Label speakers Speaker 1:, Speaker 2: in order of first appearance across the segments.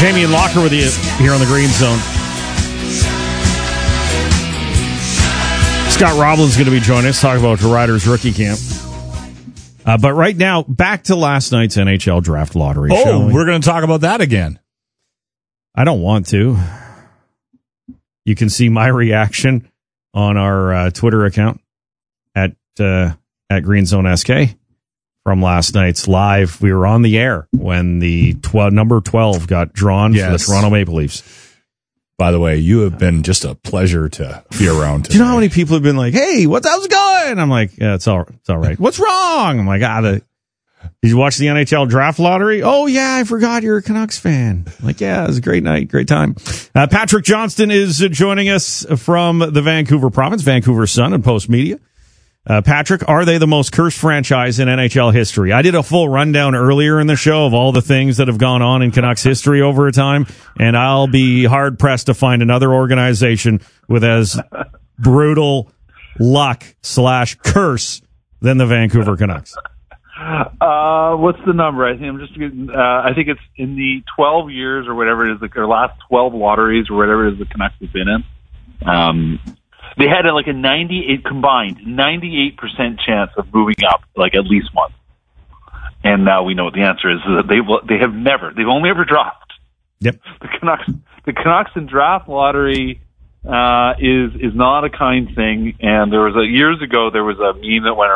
Speaker 1: Jamie and Locker with you here on the Green Zone. Scott Roblin's going to be joining us, talk about the Riders rookie camp. But right now, back to last night's NHL draft lottery.
Speaker 2: Oh, we're going to talk about that again.
Speaker 1: I don't want to. You can see my reaction on our Twitter account at Green Zone SK from last night's live. We were on the air when the number 12 got drawn for the Toronto Maple Leafs.
Speaker 2: By the way, you have been just a pleasure to be around today.
Speaker 1: Do you know how many people have been like, "Hey, how's it going?" I'm like, "Yeah, it's all right." "What's wrong?" I'm like, "Did you watch the NHL draft lottery?" "Oh yeah, I forgot you're a Canucks fan." I'm like, "Yeah, it was a great night, great time." Patrick Johnston is joining us from the Vancouver province, Vancouver Sun and Post Media. Patrick, are they the most cursed franchise in NHL history? I did a full rundown earlier in the show of all the things that have gone on in Canucks history over time, and I'll be hard-pressed to find another organization with as brutal luck/curse than the Vancouver Canucks.
Speaker 3: What's the number? I think it's in the 12 years or whatever it is, their last 12 lotteries or whatever it is the Canucks have been in. They had like a 98% chance of moving up like at least once. And now we know what the answer is. They've only ever dropped.
Speaker 1: Yep.
Speaker 3: The Canucks in draft lottery is not a kind thing. And years ago there was a meme that went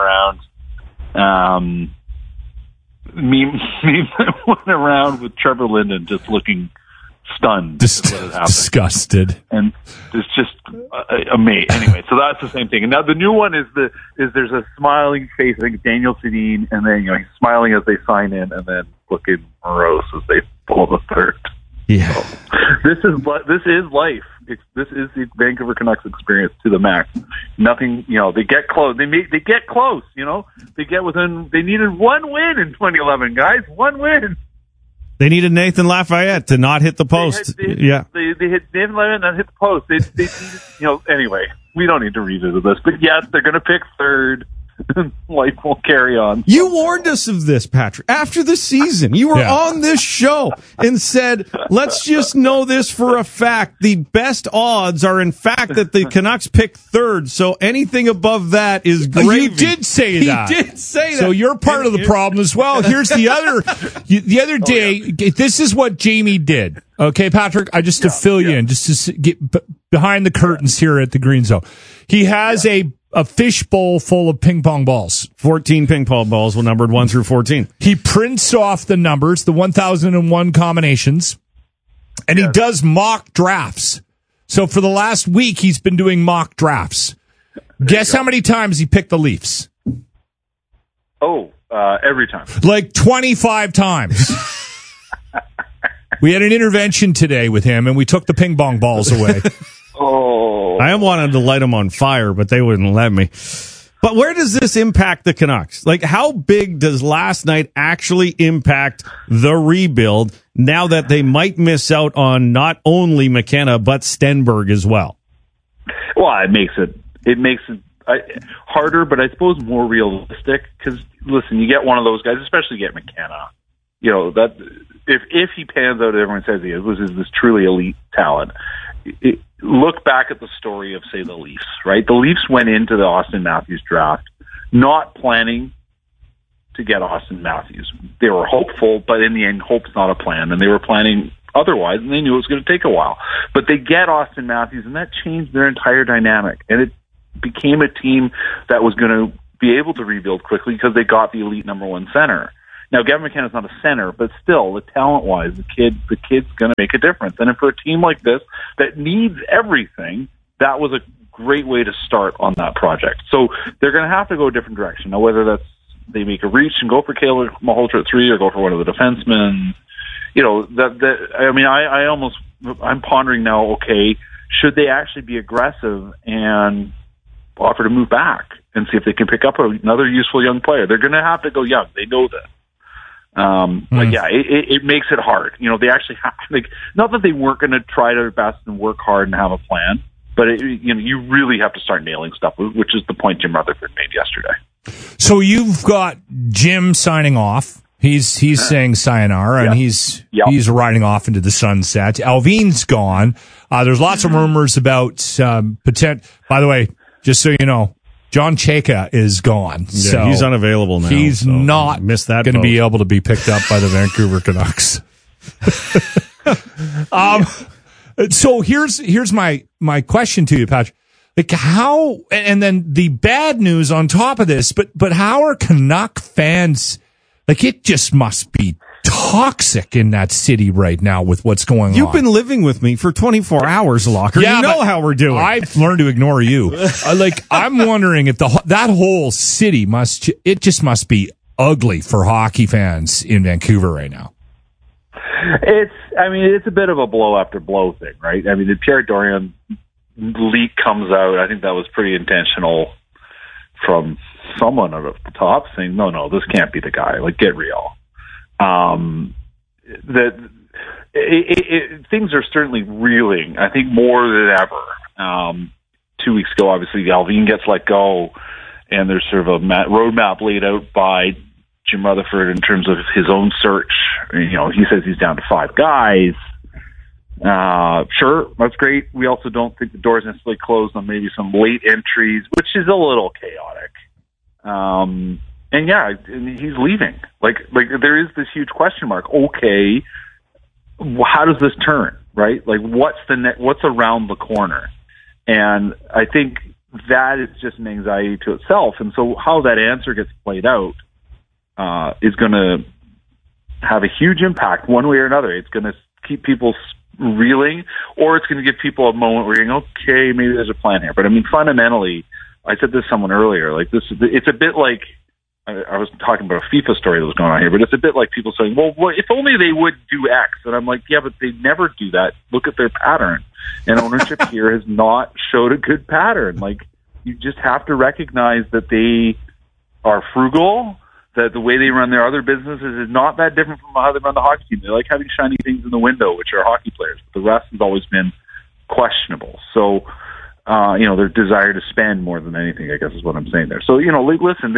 Speaker 3: around with Trevor Linden just looking stunned,
Speaker 2: disgusted,
Speaker 3: and it's just amazing. Anyway, so that's the same thing. And now the new one is there's a smiling face. I think Daniel Sedin, and then he's smiling as they sign in, and then looking morose as they pull the third.
Speaker 1: Yeah,
Speaker 3: so, this is life. This is the Vancouver Canucks experience to the max. Nothing, they get close. They get close. They get within. They needed one win in 2011, guys. One win.
Speaker 1: They needed Nathan Lafayette to not hit the post.
Speaker 3: They hit Nathan Lafayette and not hit the post. They needed, anyway, we don't need to revisit this. But yes, they're going to pick third. Life will carry on.
Speaker 1: You warned us of this, Patrick. After the season, you were on this show and said, let's just know this for a fact. The best odds are, in fact, that the Canucks pick third. So anything above that is gravy.
Speaker 2: You did say that.
Speaker 1: He did say that.
Speaker 2: So you're part of the problem as well. Here's the other day. This is what Jamie did. Okay, Patrick, to fill you in, just to get behind the curtains here at the Green Zone. He has a fish bowl full of ping pong balls.
Speaker 1: 14 ping pong balls were numbered 1 through 14.
Speaker 2: He prints off the numbers, the 1001 combinations, and he does mock drafts. So for the last week, he's been doing mock drafts. Guess how many times he picked the Leafs?
Speaker 3: Every time.
Speaker 2: Like 25 times. We had an intervention today with him, and we took the ping pong balls away.
Speaker 1: I wanted to light them on fire, but they wouldn't let me. But where does this impact the Canucks? Like, how big does last night actually impact the rebuild now that they might miss out on not only McKenna, but Stenberg as well?
Speaker 3: Well, it makes it harder, but I suppose more realistic. Because, listen, you get one of those guys, especially get McKenna. That if he pans out, everyone says he is this truly elite talent. Look back at the story of, say, the Leafs, right? The Leafs went into the Austin Matthews draft not planning to get Austin Matthews. They were hopeful, but in the end, hope's not a plan, and they were planning otherwise, and they knew it was going to take a while. But they get Austin Matthews, and that changed their entire dynamic, and it became a team that was going to be able to rebuild quickly because they got the elite number one center. Now, Gavin McKenna's not a center, but still, the talent-wise, the kid's going to make a difference. And for a team like this that needs everything, that was a great way to start on that project. So they're going to have to go a different direction. Now, whether that's they make a reach and go for Caleb Malhotra at 3 or go for one of the defensemen, I'm pondering now, okay, should they actually be aggressive and offer to move back and see if they can pick up another useful young player? They're going to have to go young. They know that. But yeah, it makes it hard. They actually have, not that they weren't going to try their best and work hard and have a plan, but you really have to start nailing stuff, which is the point Jim Rutherford made yesterday.
Speaker 2: So you've got Jim signing off. He's saying sayonara, and he's riding off into the sunset. Allvin's gone. There's lots of rumors about By the way, just so you know, John Chayka is gone.
Speaker 1: Yeah,
Speaker 2: so
Speaker 1: he's unavailable now.
Speaker 2: He's not going to be able to be picked up by the Vancouver Canucks. So here's my question to you, Patrick. Like how, and then the bad news on top of this, but how are Canuck fans? Like, it just must be toxic in that city right now with what's going on.
Speaker 1: You've been living with me for 24 hours, Locker.
Speaker 2: Yeah,
Speaker 1: you know how we're doing.
Speaker 2: I've learned to ignore you. I'm wondering if that whole city must be ugly for hockey fans in Vancouver right now.
Speaker 3: It's a bit of a blow after blow thing, right? I mean, the Pierre Dorion leak comes out. I think that was pretty intentional from someone at the top saying, no, this can't be the guy. Like, get real. Things are certainly reeling, I think, more than ever. 2 weeks ago, obviously, Allvin gets let go, and there's sort of a roadmap laid out by Jim Rutherford in terms of his own search. You know, he says he's down to 5 guys. Sure, that's great. We also don't think the door's necessarily closed on maybe some late entries, which is a little chaotic. And he's leaving. Like there is this huge question mark. Okay, how does this turn? Right? Like, what's around the corner? And I think that is just an anxiety to itself. And so, how that answer gets played out is going to have a huge impact one way or another. It's going to keep people reeling, or it's going to give people a moment where you're going, okay, maybe there's a plan here. But I mean, fundamentally, I said this to someone earlier, like this, it's a bit like, I was talking about a FIFA story that was going on here, but it's a bit like people saying, well, if only they would do X. And I'm like, yeah, but they never do that. Look at their pattern. And ownership here has not showed a good pattern. Like, you just have to recognize that they are frugal, that the way they run their other businesses is not that different from how they run the hockey team. They like having shiny things in the window, which are hockey players. But the rest has always been questionable. So, their desire to spend more than anything, I guess, is what I'm saying there. So, listen,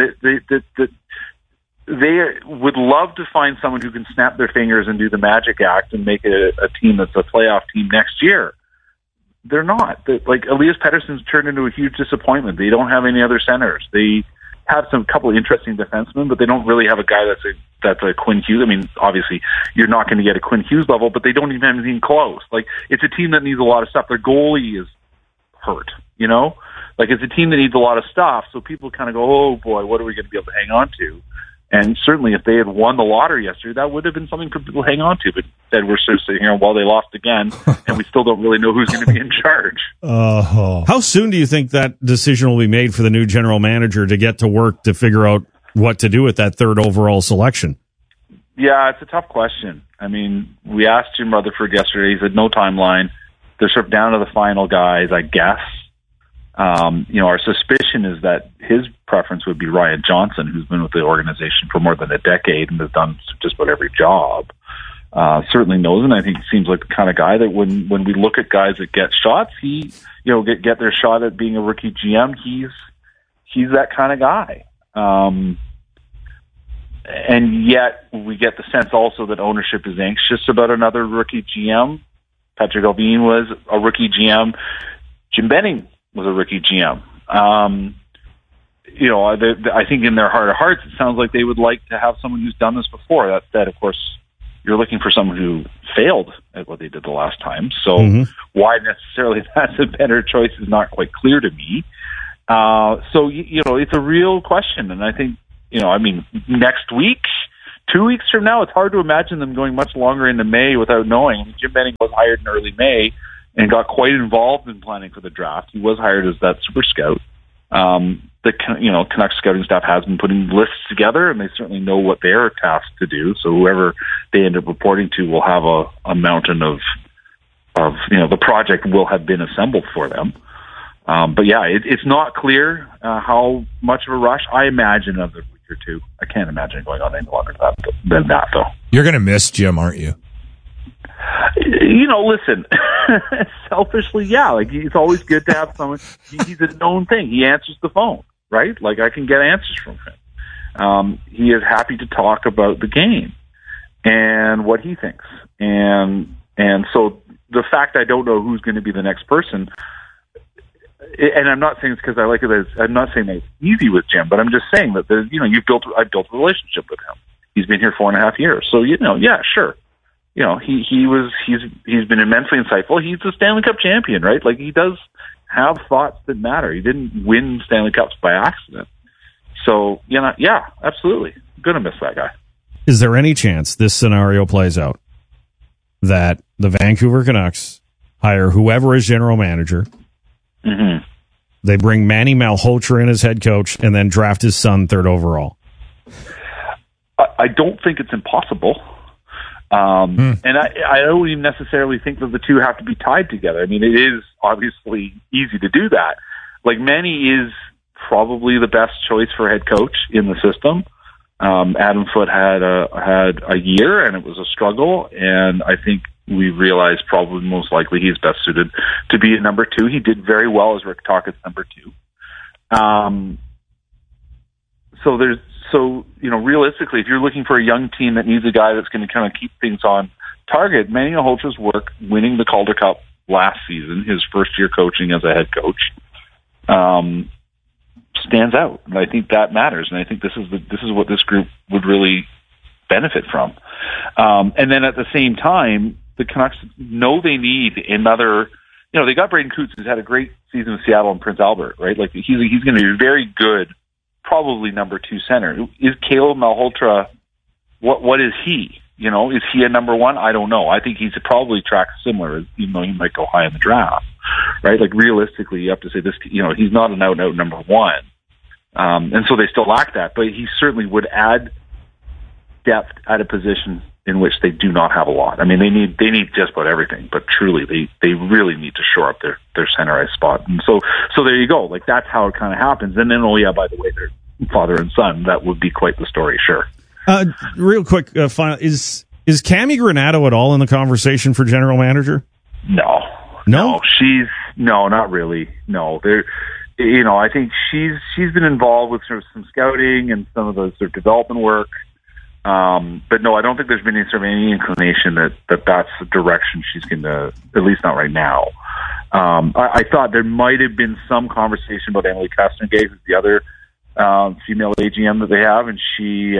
Speaker 3: they would love to find someone who can snap their fingers and do the magic act and make it a team that's a playoff team next year. They're not. Elias Pettersson's turned into a huge disappointment. They don't have any other centers. They have some couple of interesting defensemen, but they don't really have a guy that's a Quinn Hughes. I mean, obviously, you're not going to get a Quinn Hughes level, but they don't even have anything close. Like, it's a team that needs a lot of stuff. Their goalie is hurt, it's a team that needs a lot of stuff. So people kind of go, oh boy, what are we going to be able to hang on to? And certainly if they had won the lottery yesterday, that would have been something for people to hang on to. But instead we're sort of sitting here, well, they lost again, and we still don't really know who's going to be in charge.
Speaker 1: How soon do you think that decision will be made for the new general manager to get to work to figure out what to do with that third overall selection?
Speaker 3: Yeah, it's a tough question. I mean, we asked Jim Rutherford yesterday. He said no timeline. They're sort of down to the final guys, I guess. Our suspicion is that his preference would be Ryan Johnson, who's been with the organization for more than a decade and has done just about every job. Certainly knows, and I think he seems like the kind of guy that when we look at guys that get shots, get their shot at being a rookie GM. He's that kind of guy. And yet we get the sense also that ownership is anxious about another rookie GM. Patrick Allvin was a rookie GM. Jim Benning was a rookie GM. I think in their heart of hearts, it sounds like they would like to have someone who's done this before. That said, of course, you're looking for someone who failed at what they did the last time. So why necessarily that's a better choice is not quite clear to me. It's a real question. And I think, next week, 2 weeks from now, it's hard to imagine them going much longer into May without knowing. Jim Benning was hired in early May and got quite involved in planning for the draft. He was hired as that super scout. The Canucks scouting staff has been putting lists together, and they certainly know what they're tasked to do. So whoever they end up reporting to will have a mountain of the project will have been assembled for them. It's not clear how much of a rush. I imagine another week or two. I can't imagine it going on any longer than that, though.
Speaker 2: You're going to miss Jim, aren't you?
Speaker 3: Listen, selfishly, yeah. Like, it's always good to have someone. He's a known thing. He answers the phone, right? Like, I can get answers from him. He is happy to talk about the game and what he thinks. And so the fact I don't know who's going to be the next person, and I'm not saying it's because I like it. I'm not saying that it's easy with Jim, but I'm just saying that I've built a relationship with him. He's been here 4.5 years, so yeah, sure. He's been immensely insightful. He's a Stanley Cup champion, right? Like, he does have thoughts that matter. He didn't win Stanley Cups by accident. So, yeah, absolutely. I'm gonna miss that guy.
Speaker 1: Is there any chance this scenario plays out that the Vancouver Canucks hire whoever is general manager?
Speaker 3: Mm-hmm.
Speaker 1: They bring Manny Malhotra in as head coach and then draft his son 3rd overall.
Speaker 3: I don't think it's impossible. And I don't even necessarily think that the two have to be tied together. I mean, it is obviously easy to do that. Like, Manny is probably the best choice for head coach in the system. Adam Foote had a year, and it was a struggle, and I think we realized probably most likely he's best suited to be a number 2. He did very well as Rick Tocchet's number 2. So realistically, if you're looking for a young team that needs a guy that's going to kind of keep things on target, Manny Malhotra's work winning the Calder Cup last season, his first year coaching as a head coach, stands out, and I think that matters. And I think this is what this group would really benefit from. And then at the same time, the Canucks know they need another. They got Braden Coots, who's had a great season with Seattle and Prince Albert, right? Like, he's going to be very good. Probably number 2 center. Is Caleb Malhotra, what is he? Is he a number 1? I don't know. I think he's probably tracked similar, even though he might go high in the draft, right? Like, realistically, you have to say this, he's not an out-and-out number 1. And so they still lack that, but he certainly would add depth at a position in which they do not have a lot. I mean, they need just about everything, but truly they really need to shore up their center ice spot. And so there you go. Like, that's how it kind of happens. And then, by the way, they're father and son. That would be quite the story, sure.
Speaker 1: Real quick, final, is Cami Granato at all in the conversation for general manager?
Speaker 3: No, not really. No, I think she's been involved with sort of some scouting and some of the sort of development work. But no, I don't think there's been any inclination that that's the direction she's going to, at least not right now. I thought there might have been some conversation about Emily Kastner-Gay, who's the other female AGM that they have, and she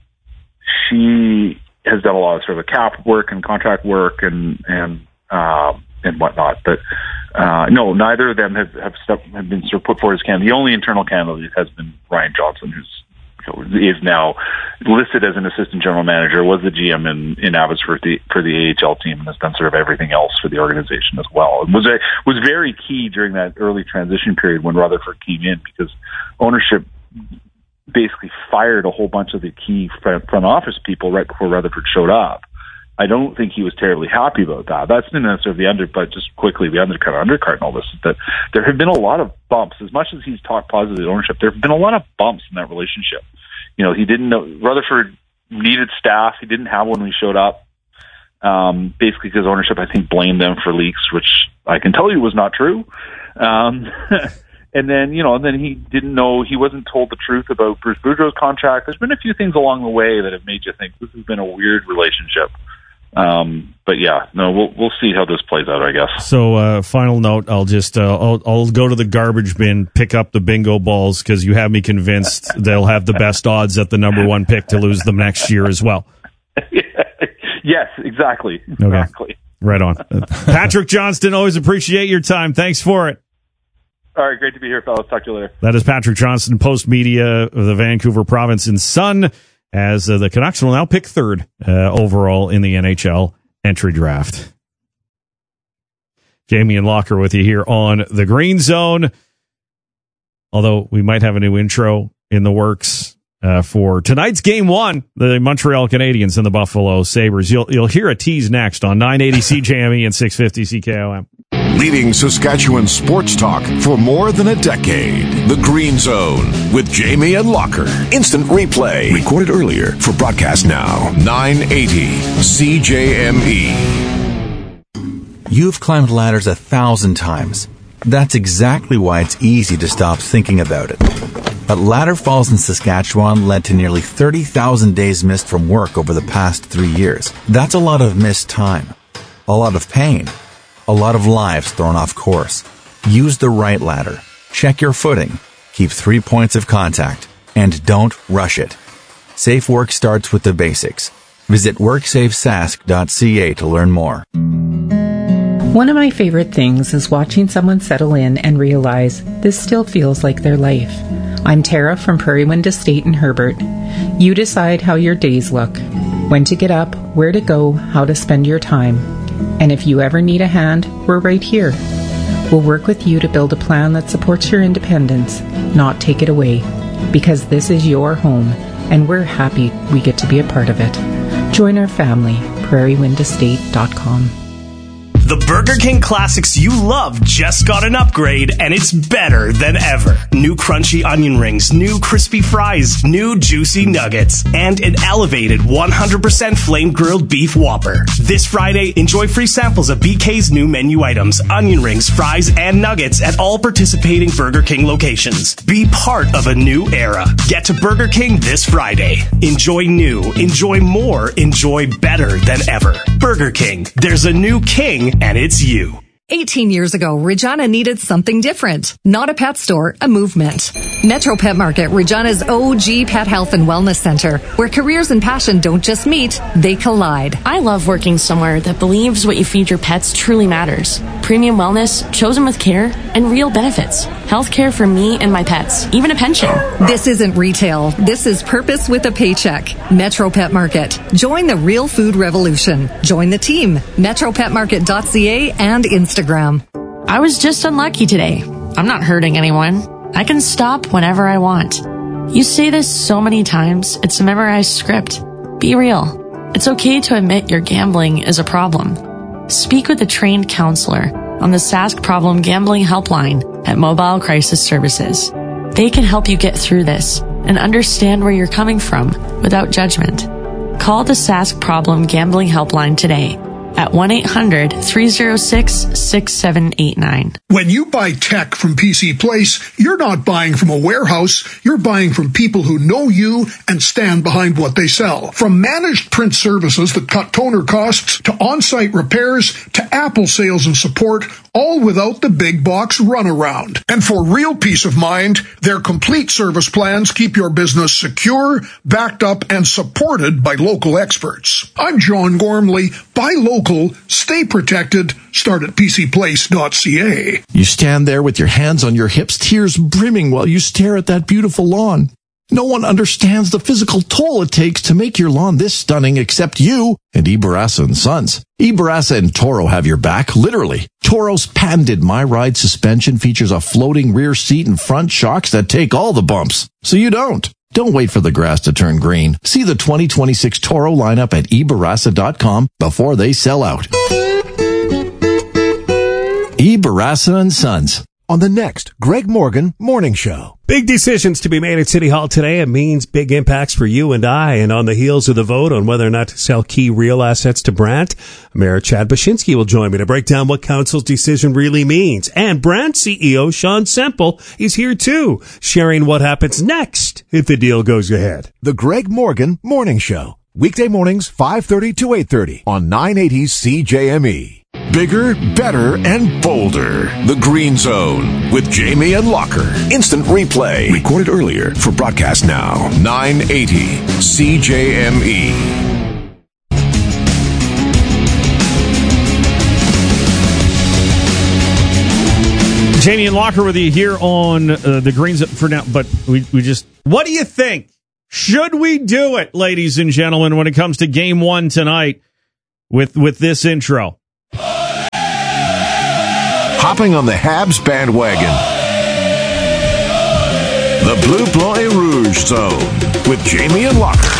Speaker 3: has done a lot of sort of cap work and contract work and whatnot. But no, neither of them have been sort of put forward as candidate. The only internal candidate has been Ryan Johnson, is now listed as an assistant general manager, was the GM in Abbotsford for the AHL team, and has done sort of everything else for the organization as well. It was very key during that early transition period when Rutherford came in, because ownership basically fired a whole bunch of the key front office people right before Rutherford showed up. I don't think he was terribly happy about that. That's been sort of but just quickly, the undercurrent in all this is that there have been a lot of bumps. As much as he's talked positive ownership, there have been a lot of bumps in that relationship. He didn't know, Rutherford needed staff. He didn't have one when he showed up. Basically because ownership, I think, blamed them for leaks, which I can tell you was not true. And then, then he didn't know, he wasn't told the truth about Bruce Boudreau's contract. There's been a few things along the way that have made you think this has been a weird relationship. But yeah, no, we'll see how this plays out, I guess.
Speaker 1: So, final note, I'll just, I'll go to the garbage bin, pick up the bingo balls, because you have me convinced they'll have the best odds at the number 1 pick to lose them next year as well.
Speaker 3: Yes, exactly.
Speaker 1: Okay. Right on. Patrick Johnston, always appreciate your time. Thanks for it.
Speaker 3: All right, great to be here, fellas. Talk to you later.
Speaker 1: That is Patrick Johnston, Post Media of the Vancouver Province and Sun, as the Canucks will now pick 3rd overall in the NHL entry draft. Jamie and Locker with you here on the Green Zone. Although we might have a new intro in the works for tonight's Game 1, the Montreal Canadiens and the Buffalo Sabres. You'll hear a tease next on 980 CJME and 650 CKOM.
Speaker 4: Leading Saskatchewan sports talk for more than a decade. The Green Zone with Jamie and Locker. Instant replay. Recorded earlier for broadcast now. 980 CJME.
Speaker 5: You've climbed ladders 1,000 times. That's exactly why it's easy to stop thinking about it. But ladder falls in Saskatchewan led to nearly 30,000 days missed from work over the past 3 years. That's a lot of missed time, a lot of pain, a lot of lives thrown off course. Use the right ladder. Check your footing. Keep 3 points of contact. And don't rush it. Safe work starts with the basics. Visit WorksafeSask.ca to learn more.
Speaker 6: One of my favorite things is watching someone settle in and realize this still feels like their life. I'm Tara from Prairie Wind Estate in Herbert. You decide how your days look, when to get up, where to go, how to spend your time. And if you ever need a hand, we're right here. We'll work with you to build a plan that supports your independence, not take it away. Because this is your home, and we're happy we get to be a part of it. Join our family, prairiewindestate.com.
Speaker 7: The Burger King classics you love just got an upgrade, and it's better than ever. New crunchy onion rings, new crispy fries, new juicy nuggets, and an elevated 100% flame-grilled beef Whopper. This Friday, enjoy free samples of BK's new menu items, onion rings, fries, and nuggets at all participating Burger King locations. Be part of a new era. Get to Burger King this Friday. Enjoy new, enjoy more, enjoy better than ever. Burger King. There's a new king, and it's you.
Speaker 8: 18 years ago, Regina needed something different. Not a pet store, a movement. Metro Pet Market, Regina's OG pet health and wellness center, where careers and passion don't just meet, they collide.
Speaker 9: I love working somewhere that believes what you feed your pets truly matters. Premium wellness, chosen with care, and real benefits. Healthcare for me and my pets, even a pension.
Speaker 8: This isn't retail. This is purpose with a paycheck. Metro Pet Market. Join the real food revolution. Join the team. MetroPetMarket.ca and Instagram.
Speaker 9: I was just unlucky today. I'm not hurting anyone. I can stop whenever I want. You say this so many times, it's a memorized script. Be real. It's okay to admit your gambling is a problem. Speak with a trained counselor on the Sask Problem Gambling Helpline at Mobile Crisis Services. They can help you get through this and understand where you're coming from without judgment. Call the Sask Problem Gambling Helpline today at 1-800-306-6789.
Speaker 10: When you buy tech from PC Place, you're not buying from a warehouse, you're buying from people who know you and stand behind what they sell. From managed print services that cut toner costs, to on-site repairs, to Apple sales and support, all without the big box runaround. And for real peace of mind, their complete service plans keep your business secure, backed up, and supported by local experts. I'm John Gormley. Buy local, stay protected. Start at pcplace.ca.
Speaker 11: You stand there with your hands on your hips, tears brimming while you stare at that beautiful lawn. No one understands the physical toll it takes to make your lawn this stunning except you and Ibarasa & Sons. Ibarasa and Toro have your back, literally. Toro's patented My Ride suspension features a floating rear seat and front shocks that take all the bumps, so you don't. Don't wait for the grass to turn green. See the 2026 Toro lineup at Ibarasa.com before they sell out. Ibarasa & Sons.
Speaker 12: On the next Greg Morgan Morning Show.
Speaker 13: Big decisions to be made at City Hall today. It means big impacts for you and I. And on the heels of the vote on whether or not to sell key real assets to Brandt, Mayor Chad Baczynski will join me to break down what council's decision really means. And Brandt CEO Sean Semple is here too, sharing what happens next if the deal goes ahead.
Speaker 12: The Greg Morgan Morning Show. Weekday mornings, 5:30 to 8:30 on 980 CJME.
Speaker 4: Bigger, better, and bolder. The Green Zone with Jamie and Locker. Instant replay. Recorded earlier for broadcast now. 980 CJME.
Speaker 1: Jamie and Locker with you here on the Greens for now. But we just, what do you think? Should we do it, ladies and gentlemen, when it comes to game one tonight with this intro?
Speaker 4: Hopping on the Habs bandwagon. The Bleu Blanc et Rouge Zone with Jamie and Locker.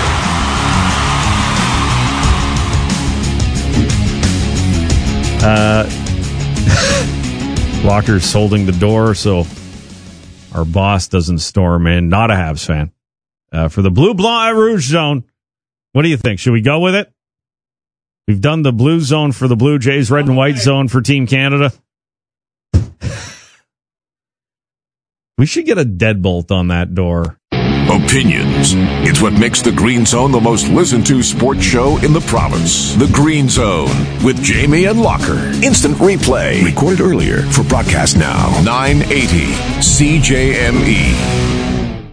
Speaker 1: Locker's holding the door so our boss doesn't storm in. Not a Habs fan. For the Bleu Blanc et Rouge Zone, what do you think? Should we go with it? We've done the blue zone for the Blue Jays, red and white zone for Team Canada. We should get a deadbolt on that door.
Speaker 4: Opinions. It's what makes the Green Zone the most listened to sports show in the province. The Green Zone with Jamie and Locker. Instant replay. Recorded earlier for broadcast now. 980 CJME.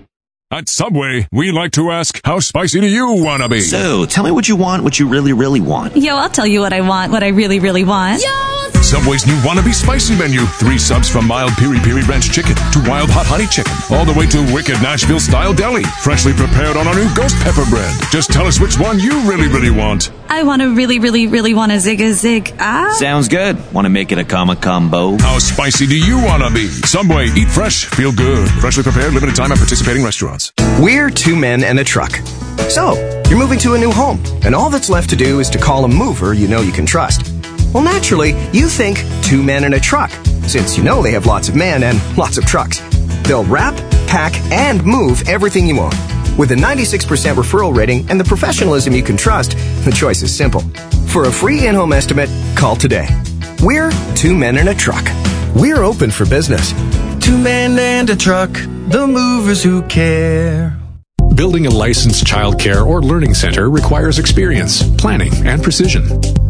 Speaker 14: At Subway, we like to ask, how spicy do you want to be?
Speaker 15: So, tell me what you want, what you really, really want.
Speaker 16: Yo, I'll tell you what I want, what I really, really want.
Speaker 14: Yo! Subway's new Wannabe Spicy menu. 3 subs from mild piri-piri ranch chicken to wild hot honey chicken, all the way to wicked Nashville-style deli, freshly prepared on our new ghost pepper bread. Just tell us which one you really, really want.
Speaker 16: I want to really, really, really want a zig.
Speaker 15: Sounds good. Want to make it a combo?
Speaker 14: How spicy do you want to be? Subway, eat fresh, feel good. Freshly prepared, limited time at participating restaurants.
Speaker 17: We're 2 men and a truck. So, you're moving to a new home, and all that's left to do is to call a mover you know you can trust. Well, naturally, you think 2 men and a truck, since you know they have lots of men and lots of trucks. They'll wrap, pack, and move everything you own. With a 96% referral rating and the professionalism you can trust, the choice is simple. For a free in-home estimate, call today. We're 2 men and a truck. We're open for business.
Speaker 18: 2 men and a truck, the movers who care.
Speaker 19: Building a licensed childcare or learning center requires experience, planning, and precision.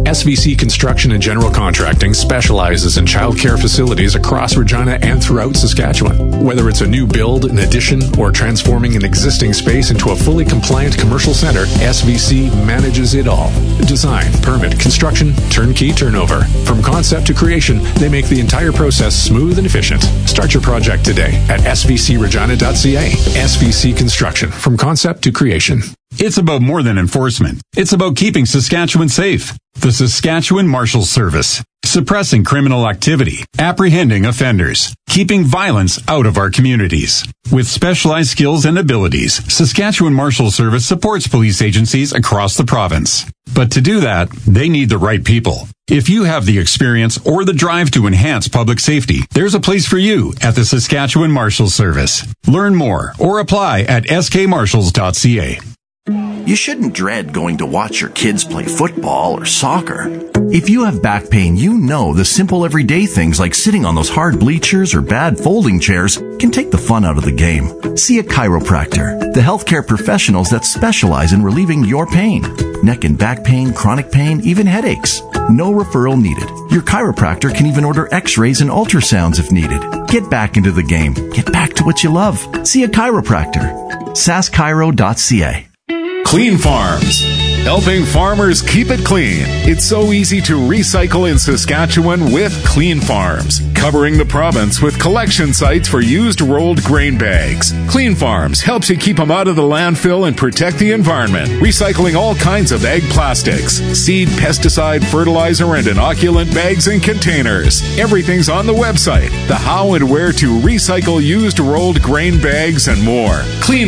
Speaker 19: SVC Construction and General Contracting specializes in childcare facilities across Regina and throughout Saskatchewan. Whether it's a new build, an addition, or transforming an existing space into a fully compliant commercial center, SVC manages it all. Design, permit, construction, turnkey turnover. From concept to creation, they make the entire process smooth and efficient. Start your project today at svcregina.ca. SVC Construction. From concept to creation.
Speaker 20: It's about more than enforcement. It's about keeping Saskatchewan safe. The Saskatchewan Marshals Service. Suppressing criminal activity, apprehending offenders, keeping violence out of our communities. With specialized skills and abilities, Saskatchewan Marshals Service supports police agencies across the province. But to do that, they need the right people. If you have the experience or the drive to enhance public safety, there's a place for you at the Saskatchewan Marshals Service. Learn more or apply at skmarshals.ca.
Speaker 11: You shouldn't dread going to watch your kids play football or soccer. If you have back pain, you know the simple everyday things like sitting on those hard bleachers or bad folding chairs can take the fun out of the game. See a chiropractor, the healthcare professionals that specialize in relieving your pain. Neck and back pain, chronic pain, even headaches. No referral needed. Your chiropractor can even order x-rays and ultrasounds if needed. Get back into the game. Get back to what you love. See a chiropractor. saskchiro.ca.
Speaker 21: Clean Farms, helping farmers keep it clean. It's so easy to recycle in Saskatchewan with Clean Farms, covering the province with collection sites for used rolled grain bags. Clean Farms helps you keep them out of the landfill and protect the environment, recycling all kinds of ag plastics, seed, pesticide, fertilizer, and inoculant bags and containers. Everything's on the website, the how and where to recycle used rolled grain bags and more.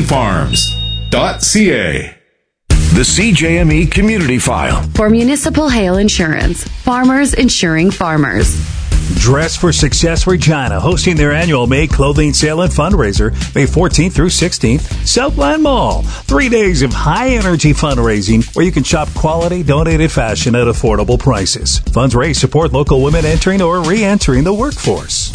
Speaker 21: Cleanfarms.ca.
Speaker 4: The CJME Community File.
Speaker 22: For Municipal Hail Insurance, farmers insuring farmers.
Speaker 23: Dress for Success Regina, hosting their annual May clothing sale and fundraiser, May 14th through 16th, Southland Mall. 3 days of high-energy fundraising where you can shop quality, donated fashion at affordable prices. Funds raised support local women entering or re-entering the workforce.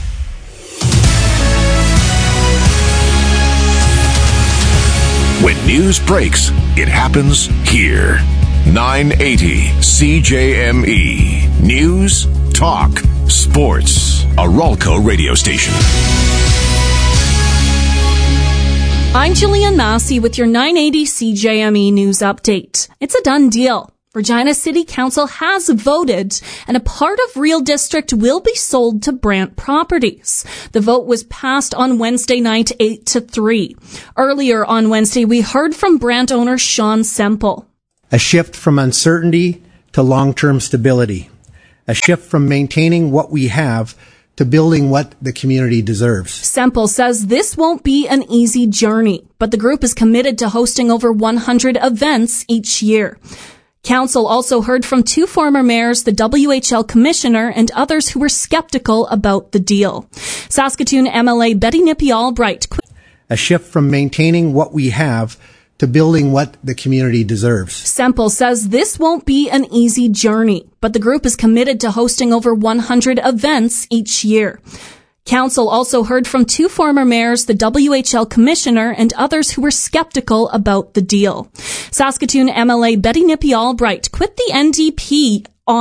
Speaker 4: When news breaks, it happens here. 980 CJME. News, talk, sports. A Ralco radio station.
Speaker 24: I'm Jillian Massey with your 980 CJME news update. It's a done deal. Regina City Council has voted, and a part of Real District will be sold to Brant Properties. The vote was passed on Wednesday night, 8-3. Earlier on Wednesday, we heard from Brant owner Sean Semple.
Speaker 25: A shift from uncertainty to long-term stability. A shift from maintaining what we have to building what the community deserves.
Speaker 24: Semple says this won't be an easy journey, but the group is committed to hosting over 100 events each year. Council also heard from 2 former mayors, the WHL commissioner, and others who were skeptical about the deal. Saskatoon MLA Betty Nippy Albright.
Speaker 25: A shift from maintaining what we have to building what the community deserves.
Speaker 24: Semple says this won't be an easy journey, but the group is committed to hosting over 100 events each year. Council also heard from 2 former mayors, the WHL commissioner, and others who were skeptical about the deal. Saskatoon MLA Betty Nippy Albright quit the NDP